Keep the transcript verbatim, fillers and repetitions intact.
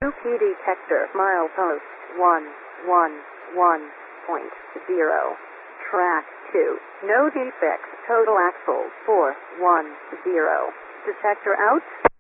Key detector, milepost one one one point zero. Track two. No defects. Total axles four one zero. Detector out.